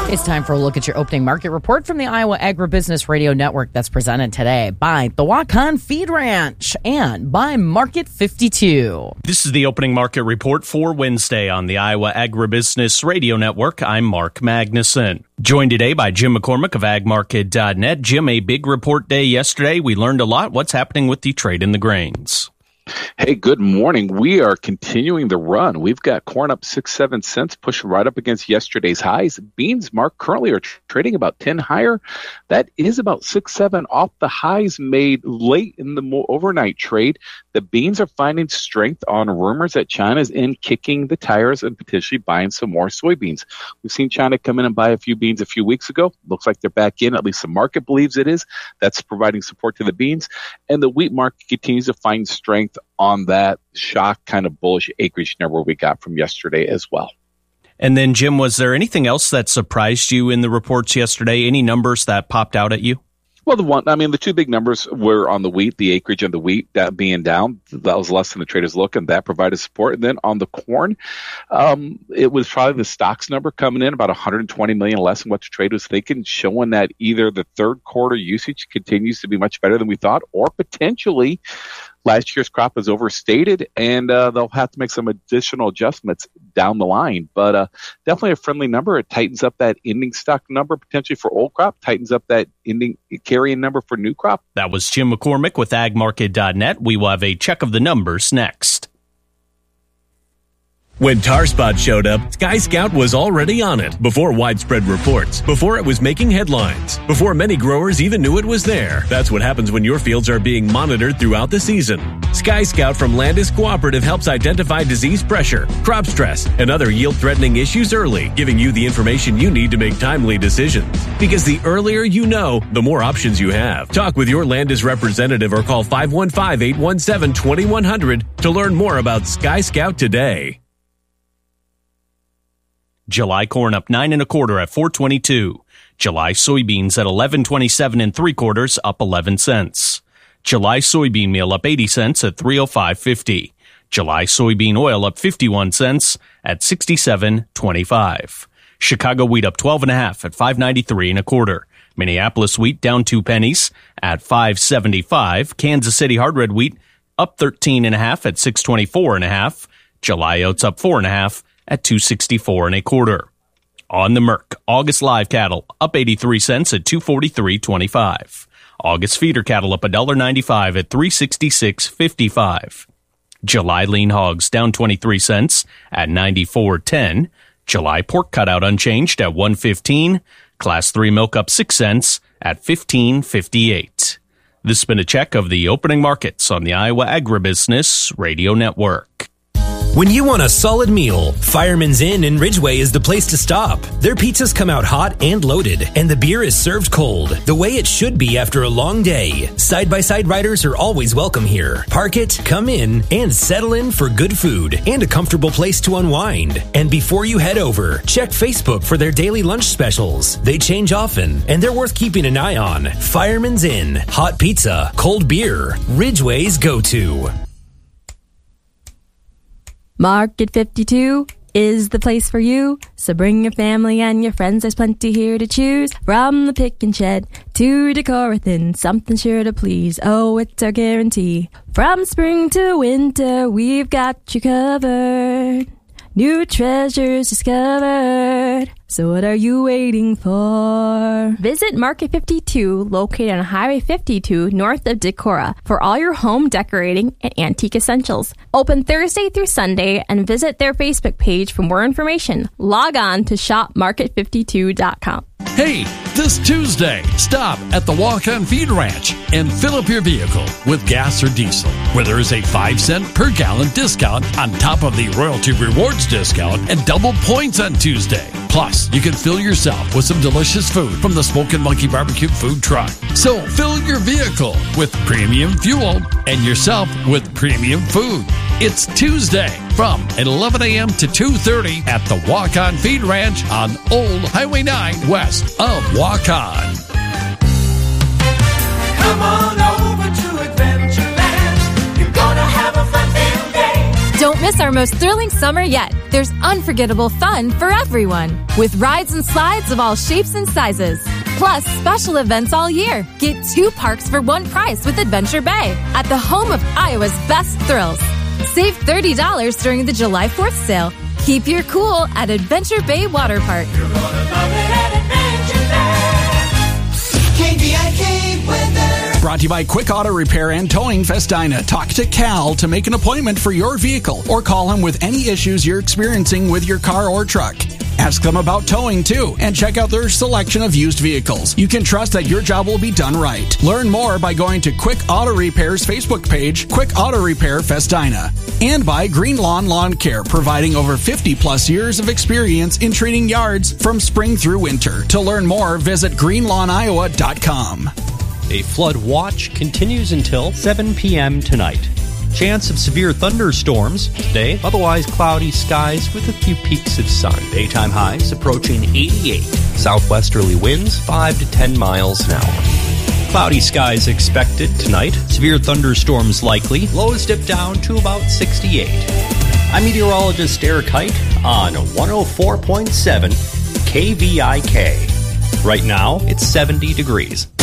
It's time for a look at your opening market report from the Iowa Agribusiness Radio Network that's presented today by the Waukon Feed Ranch and by Market 52. This is the opening market report for Wednesday on the Iowa Agribusiness Radio Network. I'm Mark Magnuson. Joined today by Jim McCormick of agmarket.net. Jim, a big report day yesterday. We learned a lot. What's happening with the trade in the grains? Hey, good morning. We are continuing the run. We've got corn up 6-7 cents, pushing right up against yesterday's highs. Beans, Mark, currently are trading about 10 higher. That is about 6-7 off the highs made late in the overnight trade. The beans are finding strength on rumors that China's in kicking the tires and potentially buying some more soybeans. We've seen China come in and buy a few beans a few weeks ago. Looks like they're back in. At least the market believes it is. That's providing support to the beans. And the wheat market continues to find strength on that shock kind of bullish acreage number we got from yesterday as well. And then, Jim, was there anything else that surprised you in the reports yesterday? Any numbers that popped out at you? Well, the two big numbers were on the wheat, the acreage of the wheat that being down. That was less than the traders look, and that provided support. And then on the corn, it was probably the stocks number coming in about 120 million less than what the trade was thinking, showing that either the third quarter usage continues to be much better than we thought, or potentially last year's crop is overstated, and they'll have to make some additional adjustments down the line. But definitely a friendly number. It tightens up that ending stock number potentially for old crop, tightens up that ending carrying number for new crop. That was Jim McCormick with agmarket.net. We will have a check of the numbers next. When TarSpot showed up, Sky Scout was already on it before widespread reports, before it was making headlines, before many growers even knew it was there. That's what happens when your fields are being monitored throughout the season. Sky Scout from Landis Cooperative helps identify disease pressure, crop stress, and other yield-threatening issues early, giving you the information you need to make timely decisions. Because the earlier you know, the more options you have. Talk with your Landis representative or call 515-817-2100 to learn more about Sky Scout today. July corn up 9 1/4 at $4.22. July soybeans at $11.27 3/4, up 11 cents. July soybean meal up 80 cents at $305.50. July soybean oil up 51 cents at $67.25. Chicago wheat up 12 1/2 at $5.93 1/4. Minneapolis wheat down 2 pennies at $5.75. Kansas City hard red wheat up 13 1/2 at $6.24 1/2. July oats up 4 1/2 at $2.64 1/4. On the Merc, August live cattle up 83 cents at $243.25. August feeder cattle up $1.95 at $366.55. July lean hogs down 23 cents at $94.10. July pork cutout unchanged at $1.15. Class 3 milk up 6 cents at $15.58. This has been a check of the opening markets on the Iowa Agribusiness Radio Network. When you want a solid meal, Fireman's Inn in Ridgeway is the place to stop. Their pizzas come out hot and loaded, and the beer is served cold, the way it should be after a long day. Side-by-side riders are always welcome here. Park it, come in, and settle in for good food and a comfortable place to unwind. And before you head over, check Facebook for their daily lunch specials. They change often, and they're worth keeping an eye on. Fireman's Inn, hot pizza, cold beer, Ridgeway's go-to. Market 52 is the place for you. So bring your family and your friends. There's plenty here to choose. From the pick and shed to Decorathon, something sure to please. Oh, it's our guarantee. From spring to winter, we've got you covered. New treasures discovered. So what are you waiting for? Visit Market 52, located on Highway 52, north of Decorah, for all your home decorating and antique essentials. Open Thursday through Sunday, and visit their Facebook page for more information. Log on to shopmarket52.com. Hey, this Tuesday, stop at the Waukon Feed Ranch and fill up your vehicle with gas or diesel, where there is a 5-cent per gallon discount on top of the Royalty Rewards discount and double points on Tuesday. Plus, you can fill yourself with some delicious food from the Smokin' Monkey Barbecue food truck. So fill your vehicle with premium fuel and yourself with premium food. It's Tuesday from 11 a.m. to 2:30 at the Waukon Feed Ranch on Old Highway 9 west of Waukon. Come on over to Adventureland. You're gonna have a fun day. Don't miss miss our most thrilling summer yet. There's unforgettable fun for everyone, with rides and slides of all shapes and sizes. Plus, special events all year. Get 2 parks for one price with Adventure Bay at the home of Iowa's best thrills. Save $30 during the July 4th sale. Keep your cool at Adventure Bay Water Park. You're gonna love it at Adventure Bay. KVIK weather. Brought to you by Quick Auto Repair and Towing Festina. Talk to Cal to make an appointment for your vehicle or call him with any issues you're experiencing with your car or truck. Ask them about towing, too, and check out their selection of used vehicles. You can trust that your job will be done right. Learn more by going to Quick Auto Repair's Facebook page, Quick Auto Repair Festina. And by Green Lawn Lawn Care, providing over 50-plus years of experience in treating yards from spring through winter. To learn more, visit greenlawniowa.com. A flood watch continues until 7 p.m. tonight. Chance of severe thunderstorms today, otherwise cloudy skies with a few peaks of sun. Daytime highs approaching 88. Southwesterly winds 5 to 10 miles an hour. Cloudy skies expected tonight. Severe thunderstorms likely. Lows dip down to about 68. I'm meteorologist Eric Height on 104.7 KVIK. Right now, it's 70 degrees.